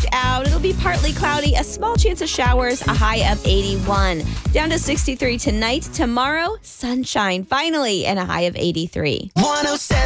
watch out. It'll be partly cloudy, a small chance of showers, a high of 81. Down to 63 tonight. Tomorrow, sunshine finally, and a high of 83. 107.